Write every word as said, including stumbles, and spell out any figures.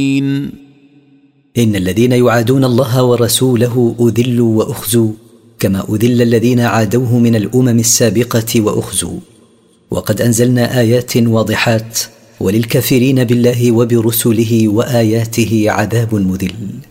إن الذين يعادون الله ورسوله أذلوا وأخزوا كما أذل الذين عادوه من الأمم السابقة وأخزوا. وقد أنزلنا آيات واضحات، وللكافرين بالله وبرسله وآياته عذاب مذل.